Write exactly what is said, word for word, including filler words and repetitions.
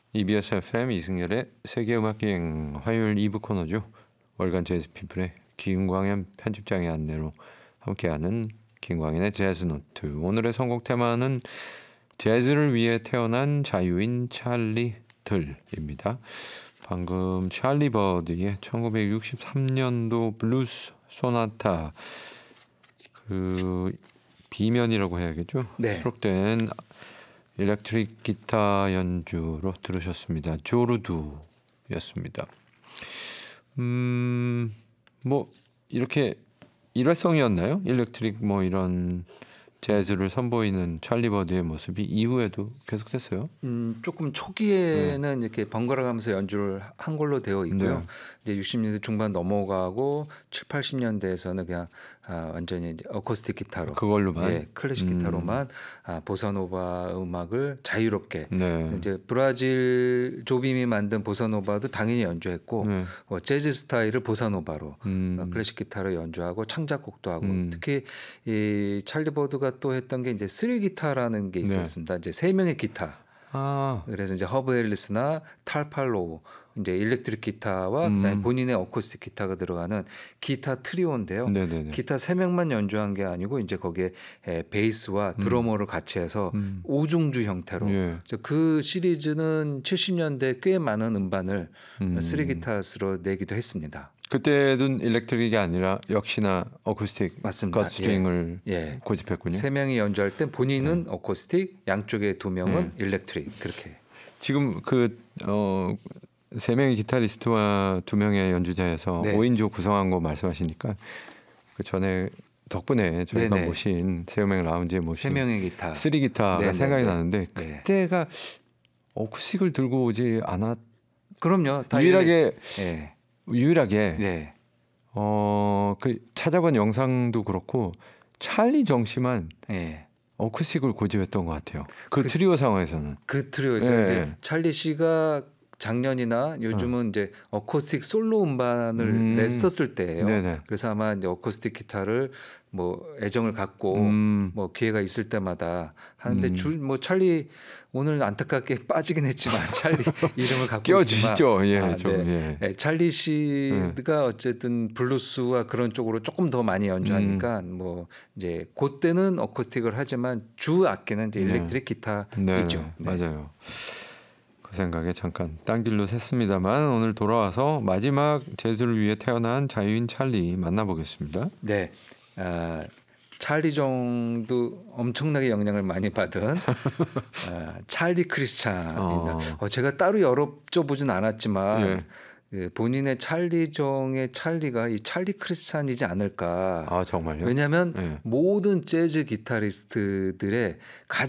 이비에스 에프엠 이승열의 세계음악여행 화요일 이 부 코너죠. 월간 재즈피플의 김광현 편집장의 안내로 함께하는 김광현의 재즈노트. 오늘의 선곡 테마는 재즈를 위해 태어난 자유인 찰리들입니다. 방금 찰리 버드의 천구백육십삼 년도 블루스 소나타 그 B면이라고 해야겠죠. 네. 수록된 일렉트릭 기타 연주로 들으셨습니다. 조르두였습니다. 음, 뭐 이렇게 일회성이었나요? 일렉트릭 뭐 이런 재즈를 선보이는 찰리 버드의 모습이 이후에도 계속됐어요. 음, 조금 초기에는 네. 이렇게 번갈아가면서 연주를 한 걸로 되어 있고요. 네. 이제 육십 년대 중반 넘어가고 칠, 팔십 년대에서는 그냥 아, 완전히 이제 어쿠스틱 기타로 그걸로만 예, 클래식 음. 기타로만 아, 보사노바 음악을 자유롭게 네. 이제 브라질 조빔이 만든 보사노바도 당연히 연주했고 네. 뭐 재즈 스타일을 보사노바로 음. 클래식 기타로 연주하고 창작곡도 하고 음. 특히 이 찰리 버드가 또 했던 게 이제 쓰리 기타라는 게 있었습니다. 네. 이제 세 명의 기타. 아. 그래서 이제 허브 앨리스나 탈팔로 이제 일렉트릭 기타와 음. 그다음에 본인의 어쿠스틱 기타가 들어가는 기타 트리오인데요. 네네네. 기타 세 명만 연주한 게 아니고 이제 거기에 베이스와 드러머를 음. 같이 해서 음. 오중주 형태로 예. 그 시리즈는 칠십 년대 꽤 많은 음반을 음. 쓰리 기타스로 내기도 했습니다. 그때는 일렉트릭이 아니라 역시나 어쿠스틱 맞습니다. 겉스트링을 예. 예. 고집했군요. 세 명이 연주할 때 본인은 네. 어쿠스틱, 양쪽에 두 명은 네. 일렉트릭 그렇게. 지금 그 어, 세 명의 기타리스트와 두 명의 연주자에서 네. 오 인조 구성한 거 말씀하시니까 그 전에 덕분에 저희가 네네. 모신 세우맹 라운지에 모신 세 명의 기타, 쓰리 기타가 네네네. 생각이 나는데 네. 그때가 어쿠스틱을 들고 오지 않았. 그럼요. 다 유일하게 네. 유일하게 네. 어, 그 찾아본 영상도 그렇고 찰리 정씨만 네. 어쿠스틱을 고집했던 것 같아요. 그, 그 트리오 상황에서는. 그 트리오에서 네. 찰리 씨가 작년이나 요즘은 어. 이제 어쿠스틱 솔로 음반을 음. 냈었을 때예요. 네네. 그래서 아마 이제 어쿠스틱 기타를 뭐 애정을 갖고 음. 뭐 기회가 있을 때마다 하는데 음. 주 뭐 찰리 오늘 안타깝게 빠지긴 했지만 찰리 이름을 갖고 끼워주시죠. 예, 아, 좀, 네. 예. 찰리 씨가 어쨌든 블루스와 그런 쪽으로 조금 더 많이 연주하니까 음. 뭐 이제 그때는 어쿠스틱을 하지만 주 악기는 이제 일렉트릭 네. 기타이죠. 네, 네. 맞아요. 그 생각에 잠깐 딴 길로 샜습니다만 오늘 돌아와서 마지막 재즈를 위해 태어난 자유인 찰리 만나보겠습니다. 네, 아, 찰리 정도 엄청나게 영향을 많이 받은 아, 찰리 크리스찬입니다. 어. 어, 제가 따로 여쭤보진 않았지만 예. 그 본인의 찰리 정의 찰리가 이 찰리 크리스찬이지 않을까. 아 정말요? 왜냐하면 예. 모든 재즈 기타리스트들의 가장